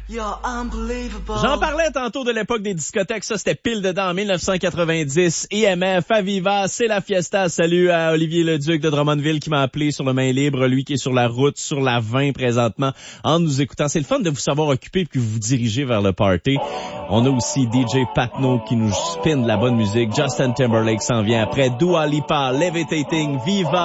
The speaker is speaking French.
J'en parlais tantôt de l'époque des discothèques, ça c'était pile dedans en 1990. IMF, Aviva, c'est la fiesta. Salut à Olivier Leduc de Drummondville qui m'a appelé sur le main libre, lui qui est sur la route, sur la 20 présentement, en nous écoutant. C'est le fun de vous savoir occupé et que vous vous dirigez vers le party. On a aussi DJ Patno qui nous spin de la bonne musique. Justin Timberlake s'en vient après. Dua Lipa, Levitating, Viva.